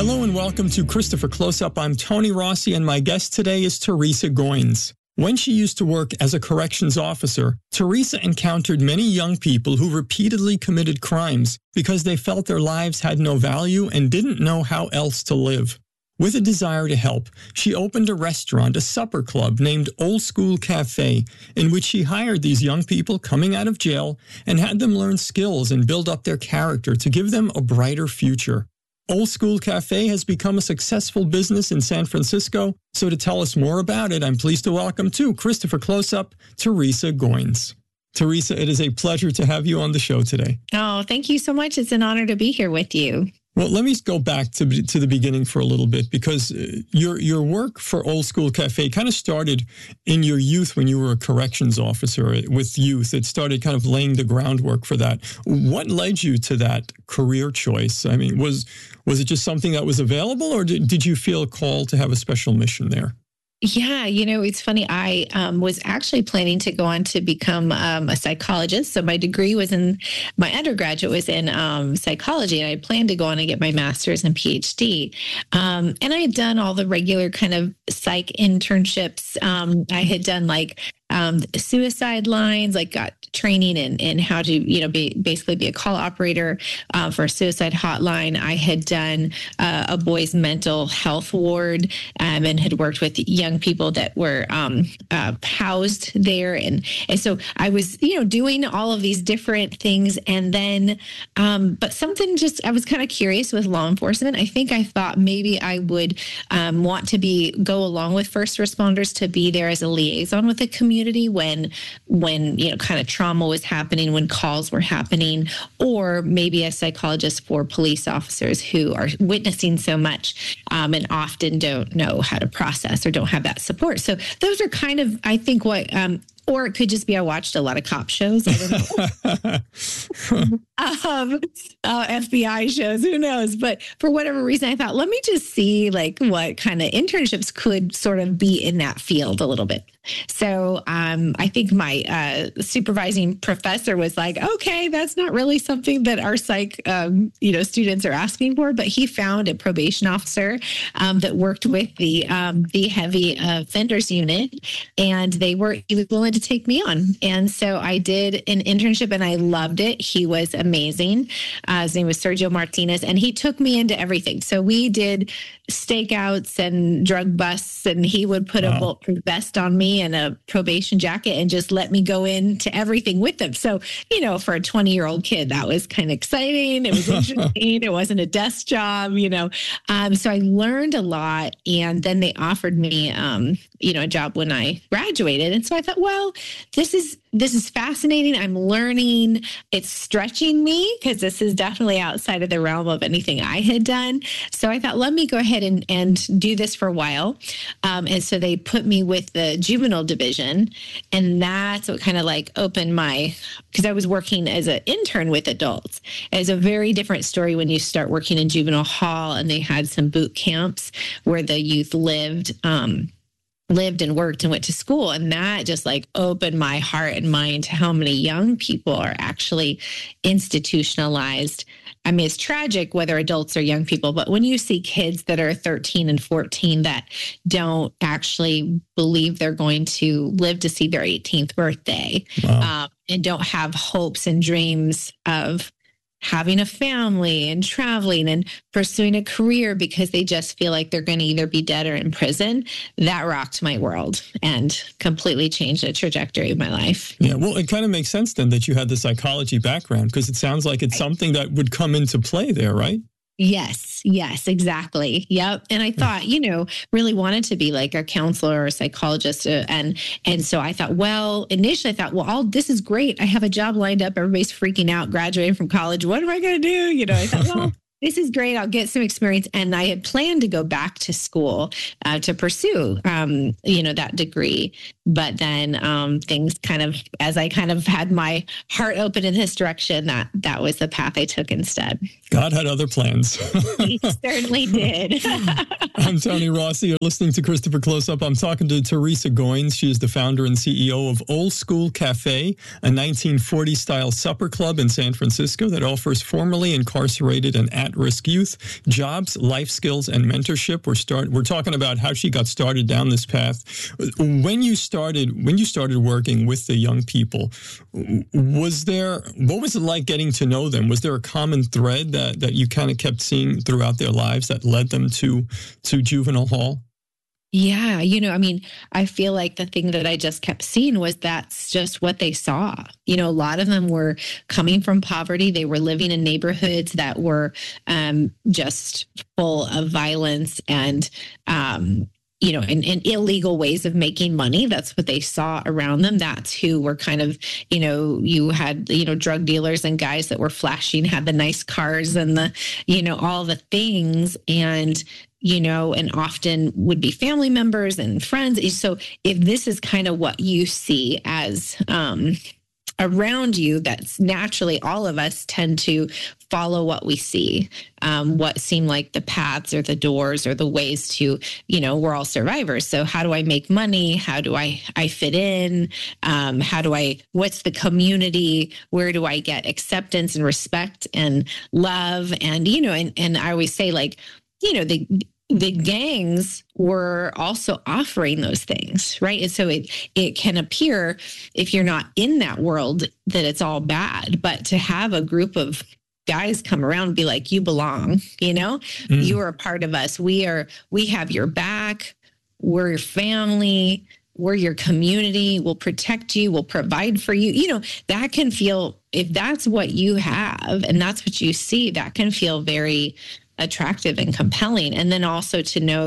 Hello and welcome to Christopher Close-Up. I'm Tony Rossi and my guest today is Teresa Goins. When she used to work as a corrections officer, Teresa encountered many young people who repeatedly committed crimes because they felt their lives had no value and didn't know how else to live. With a desire to help, she opened a restaurant, a supper club named Old School Cafe, in which she hired these young people coming out of jail and had them learn skills and build up their character to give them a brighter future. Old School Cafe has become a successful business in San Francisco, so to tell us more about it, I'm pleased to welcome to Christopher Close-Up, Teresa Goins. Teresa, it is a pleasure to have you on the show today. Oh, thank you so much. It's an honor to be here with you. Well, let me go back to the beginning for a little bit, because your work for Old School Cafe kind of started in your youth when you were a corrections officer with youth. It started kind of laying the groundwork for that. What led you to that career choice? I mean, was it just something that was available, or did you feel called to have a special mission there? Yeah, it's funny. I was actually planning to go on to become a psychologist. So my degree was my undergraduate was in psychology, and I planned to go on and get my master's and PhD. And I had done all the regular kind of psych internships. I had done suicide lines, got training in how to, basically be a call operator for a suicide hotline. I had done a boys' mental health ward and had worked with young people that were housed there. And so I was, doing all of these different things. And then, but something I was kind of curious with law enforcement. I think I thought maybe I would want to go along with first responders to be there as a liaison with the community when kind of trauma was happening, when calls were happening, or maybe a psychologist for police officers who are witnessing so much and often don't know how to process or don't have that support. So those are kind of, I think, what or it could just be I watched a lot of cop shows. I don't know. FBI shows, who knows? But for whatever reason, I thought, let me just see what kind of internships could sort of be in that field a little bit. So I think my supervising professor was like, okay, that's not really something that our psych, students are asking for. But he found a probation officer that worked with the heavy offenders unit, and he was willing to take me on. And so I did an internship and I loved it. He was amazing. His name was Sergio Martinez, and he took me into everything. So we did stakeouts and drug busts, and he would put a bulletproof vest on me and a probation jacket and just let me go into everything with him. So, for a 20-year-old kid, that was kind of exciting. It was interesting. It wasn't a desk job, So I learned a lot. And then they offered me, a job when I graduated. And so I thought, well, this is fascinating. I'm learning. It's stretching me because this is definitely outside of the realm of anything I had done. So I thought, let me go ahead and do this for a while. And so they put me with the juvenile division. And that's what kind of opened because I was working as an intern with adults. It's a very different story when you start working in juvenile hall, and they had some boot camps where the youth lived and worked and went to school. And that just opened my heart and mind to how many young people are actually institutionalized. I mean, it's tragic whether adults or young people, but when you see kids that are 13 and 14 that don't actually believe they're going to live to see their 18th birthday, and don't have hopes and dreams of having a family and traveling and pursuing a career because they just feel like they're going to either be dead or in prison, that rocked my world and completely changed the trajectory of my life. Yeah, well, it kind of makes sense then that you had the psychology background, because it sounds like it's something that would come into play there, right? Yes, exactly. Yep. And I thought, really wanted to be like a counselor or a psychologist. And so I thought, initially I thought, this is great. I have a job lined up. Everybody's freaking out, graduating from college. What am I going to do? I thought, this is great. I'll get some experience. And I had planned to go back to school to pursue, that degree. But then things as I had my heart open in this direction, that was the path I took instead. God had other plans. He certainly did. I'm Tony Rossi. You're listening to Christopher Close-Up. I'm talking to Teresa Goins. She is the founder and CEO of Old School Cafe, a 1940s-style supper club in San Francisco that offers formerly incarcerated and at at-risk youth. Jobs, life skills, and mentorship. We're talking about how she got started down this path. When you started working with the young people, what was it like getting to know them? Was there a common thread that you kind of kept seeing throughout their lives that led them to juvenile hall? Yeah. I feel like the thing that I just kept seeing was that's just what they saw. A lot of them were coming from poverty. They were living in neighborhoods that were just full of violence and, and illegal ways of making money. That's what they saw around them. That's who were kind of, you had, drug dealers and guys that were flashing, had the nice cars and all the things. And and often would be family members and friends. So if this is kind of what you see as around you, that's naturally all of us tend to follow what we see, what seem like the paths or the doors or the ways to, we're all survivors. So how do I make money? How do I fit in? What's the community? Where do I get acceptance and respect and love? And, and I always say the gangs were also offering those things, right? And so it can appear, if you're not in that world, that it's all bad. But to have a group of guys come around and be like, you belong, you are a part of us. We have your back. We're your family. We're your community. We'll protect you. We'll provide for you. That can feel, if that's what you have and that's what you see, that can feel very attractive and compelling. And then also to know,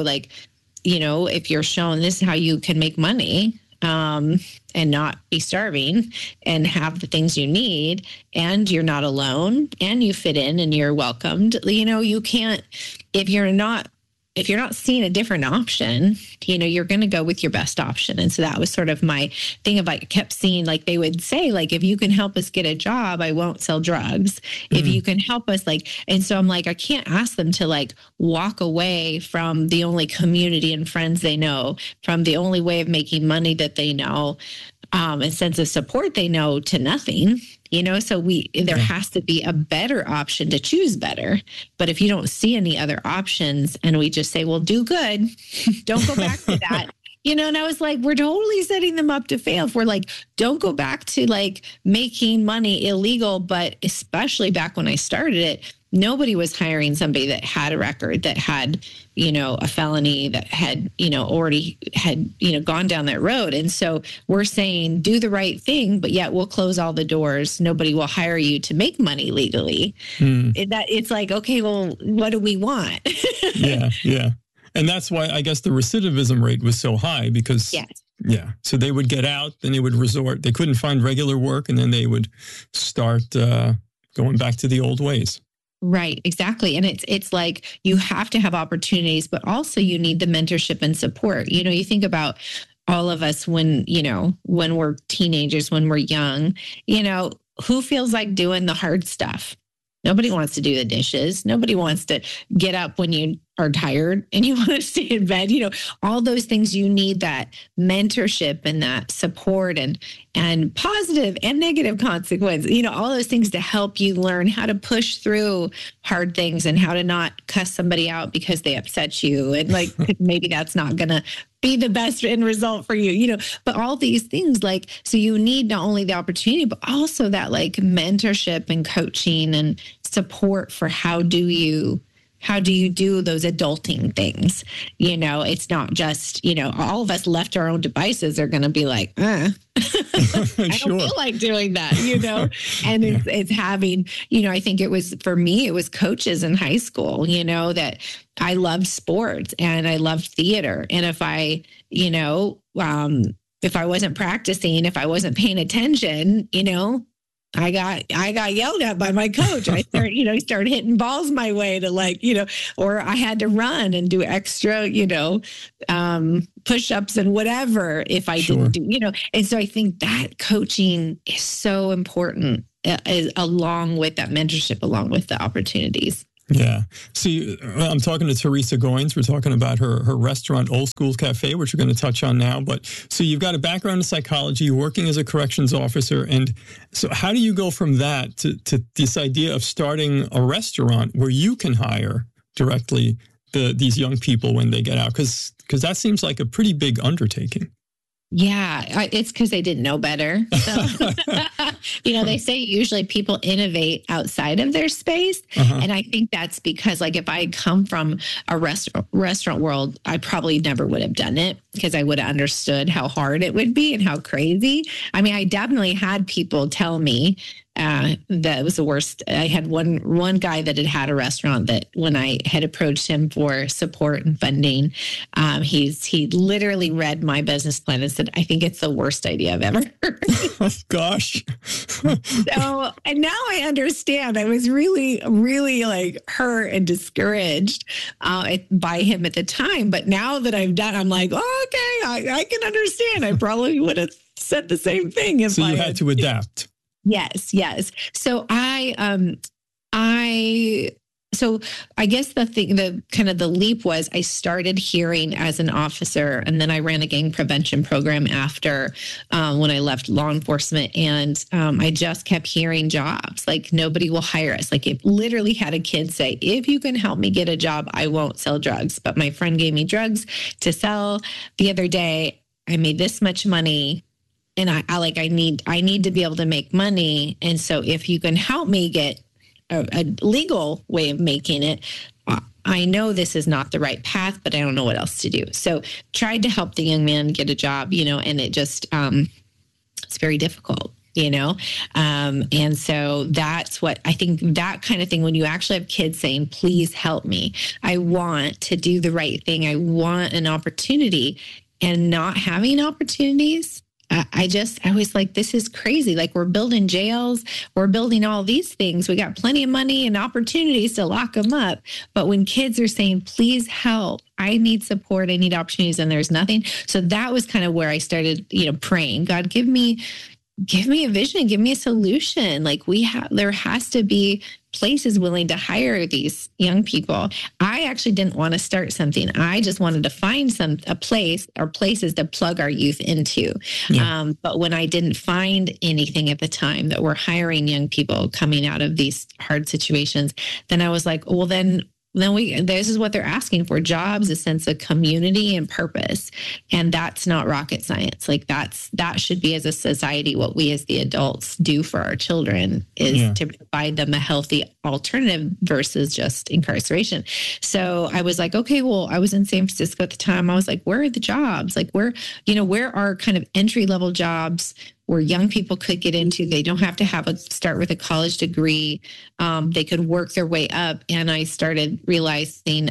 if you're shown this is how you can make money and not be starving and have the things you need, and you're not alone and you fit in and you're welcomed, you can't, if you're not seeing a different option, you're going to go with your best option. And so that was sort of my thing of, I kept seeing, they would say, if you can help us get a job, I won't sell drugs. If you can help us, and so I'm I can't ask them to walk away from the only community and friends they know, from the only way of making money that they know, and sense of support they know, to nothing. So there has to be a better option to choose better. But if you don't see any other options and we just say, well, do good, don't go back to that. And I was we're totally setting them up to fail. If we're don't go back to making money illegal. But especially back when I started it, nobody was hiring somebody that had a record, that had, a felony, that had, already had, gone down that road. And so we're saying, do the right thing, but yet we'll close all the doors. Nobody will hire you to make money legally. It's okay, well, what do we want? Yeah. And that's why I guess the recidivism rate was so high, because so they would get out, then they would resort. They couldn't find regular work, and then they would start going back to the old ways. Right, exactly. And it's you have to have opportunities, but also you need the mentorship and support. You think about all of us when we're teenagers, when we're young, who feels like doing the hard stuff? Nobody wants to do the dishes. Nobody wants to get up when you are tired and you want to stay in bed. All those things, you need that mentorship and that support and positive and negative consequence, all those things to help you learn how to push through hard things and how to not cuss somebody out because they upset you. And maybe that's not going to be the best end result for you, but all these things, so you need not only the opportunity, but also that mentorship and coaching and support for how do you do those adulting things? It's not just, all of us left to our own devices are going to be I don't feel like doing that, and it's having, I think it was, for me, it was coaches in high school, that I loved sports and I loved theater. And if I, if I wasn't practicing, if I wasn't paying attention, I got yelled at by my coach. I started, he started hitting balls my way to or I had to run and do extra, push-ups and whatever if I didn't do, And so I think that coaching is so important, along with that mentorship, along with the opportunities. Yeah. See, I'm talking to Teresa Goins. We're talking about her restaurant, Old School Cafe, which we're going to touch on now. But so you've got a background in psychology, working as a corrections officer. And so how do you go from that to this idea of starting a restaurant where you can hire directly these young people when they get out? Because that seems like a pretty big undertaking. Yeah, it's because they didn't know better. So, they say usually people innovate outside of their space. And I think that's because, like, if I had come from a restaurant world, I probably never would have done it because I would have understood how hard it would be and how crazy. I mean, I definitely had people tell me that was the worst. I had one guy that had a restaurant that when I had approached him for support and funding, he literally read my business plan and said, "I think it's the worst idea I've ever heard." Oh, gosh. So, and now I understand. I was really, really like hurt and discouraged by him at the time. But now that I've done, I'm like, oh, okay, I can understand. I probably would have said the same thing if you had to adapt. Yes. So so I guess the leap was I started hearing as an officer, and then I ran a gang prevention program after when I left law enforcement, and I just kept hearing jobs like nobody will hire us. Like it literally had a kid say, "If you can help me get a job, I won't sell drugs." But my friend gave me drugs to sell. The other day, I made this much money. And I need to be able to make money. And so if you can help me get a legal way of making it, I know this is not the right path, but I don't know what else to do. So tried to help the young man get a job, and it just, it's very difficult, And so that's what I think, that kind of thing, when you actually have kids saying, "Please help me. I want to do the right thing. I want an opportunity," and not having opportunities. I was like, this is crazy. Like we're building jails, we're building all these things. We got plenty of money and opportunities to lock them up. But when kids are saying, "Please help, I need support, I need opportunities," and there's nothing. So that was kind of where I started, praying, "God, give me a vision, give me a solution." Like there has to be places willing to hire these young people. I actually didn't want to start something. I just wanted to find a place or places to plug our youth into. Yeah. But when I didn't find anything at the time that were hiring young people coming out of these hard situations, then I was like, well, then this is what they're asking for: jobs, a sense of community and purpose. And that's not rocket science. Like that should be, as a society, what we as the adults do for our children is to provide them a healthy alternative versus just incarceration. So I was like, okay, well, I was in San Francisco at the time. I was like, where are the jobs? Like where are kind of entry-level jobs where young people could get into? They don't have to start with a college degree. They could work their way up. And I started realizing,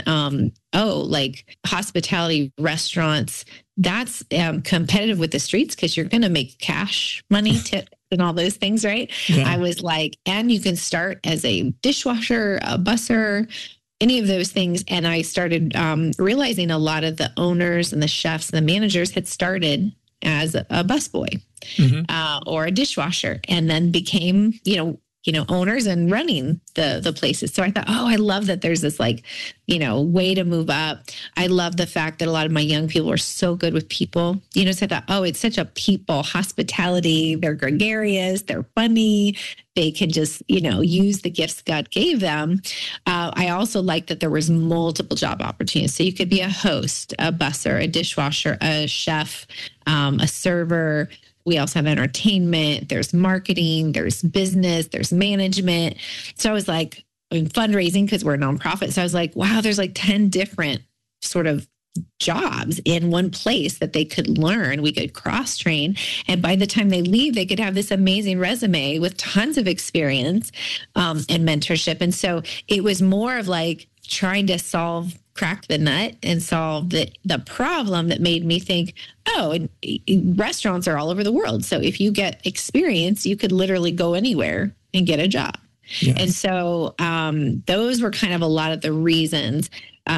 like hospitality, restaurants, that's competitive with the streets because you're going to make cash money, tips, and all those things, right? Yeah. I was like, and you can start as a dishwasher, a busser, any of those things. And I started realizing a lot of the owners and the chefs and the managers had started as a busboy or a dishwasher, and then became, owners and running the places. So I thought, I love that there's this way to move up. I love the fact that a lot of my young people are so good with people. So I thought, it's such a people hospitality. They're gregarious. They're funny. They can just, use the gifts God gave them. I also like that there was multiple job opportunities. So you could be a host, a busser, a dishwasher, a chef, a server. We also have entertainment, there's marketing, there's business, there's management. So I was like, fundraising, because we're a nonprofit. So I was like, wow, there's like 10 different sort of jobs in one place that they could learn. We could cross train. And by the time they leave, they could have this amazing resume with tons of experience and mentorship. And so it was more of like trying to crack the nut and solve the problem that made me think, restaurants are all over the world. So if you get experience, you could literally go anywhere and get a job. Yes. And so those were kind of a lot of the reasons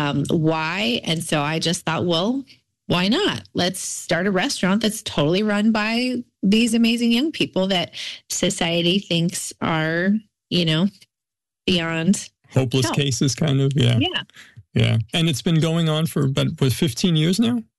why. And so I just thought, well, why not? Let's start a restaurant that's totally run by these amazing young people that society thinks are, beyond hopeless help. cases, kind of. Yeah. Yeah. Yeah. And it's been going on for about 15 years now?